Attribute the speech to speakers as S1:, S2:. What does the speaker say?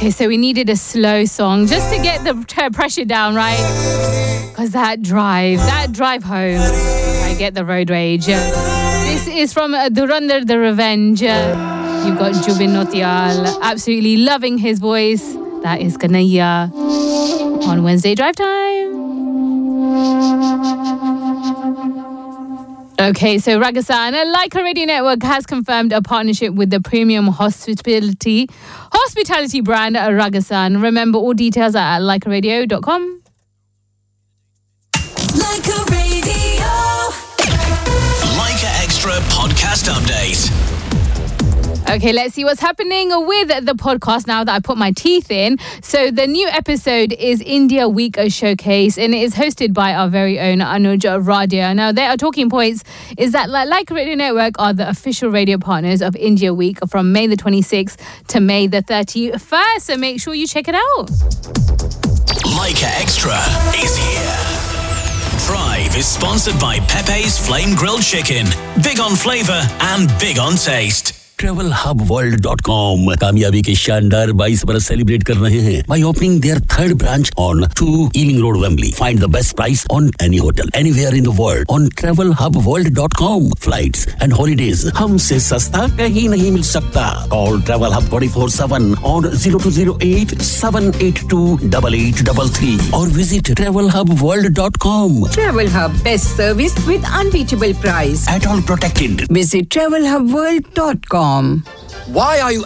S1: Okay, so we needed a slow song just to get the pressure down, right? Because that drive home, I get the road rage. This is from Dhurandhar The Revenge. You've got Jubin Nautiyal, absolutely loving his voice. That is Kanhaiya on Wednesday Drive Time. Okay, so Ragasan, Laika Radio Network has confirmed a partnership with the premium hospitality brand Ragasan. Remember, all details are at laikaradio.com.
S2: Laika Radio.
S3: Laika Extra Podcast Update.
S1: Okay, let's see what's happening with the podcast now that I put my teeth in. So the new episode is India Week Showcase, and it is hosted by our very own Anuj Radia. Now, their talking points is that Laika Radio Network are the official radio partners of India Week from May the 26th to May the 31st. So make sure you check it out.
S3: Laika Extra is here. Thrive is sponsored by Pepe's Flame Grilled Chicken. Big on flavour and big on taste.
S4: TravelHubWorld.com कामयाबी के शानदार 22 बरस celebrate कर रहे हैं by opening their third branch on 2 Ealing Road, Wembley. Find the best price on any hotel anywhere in the world on TravelHubWorld.com. Flights and holidays हमसे सस्ता कहीं नहीं मिल सकता. Call Travel Hub 24/7 on 0208-782-8833 or visit TravelHubWorld.com.
S5: Travel Hub, best service with unbeatable price.
S4: At all protected.
S5: Visit TravelHubWorld.com.
S6: Why are you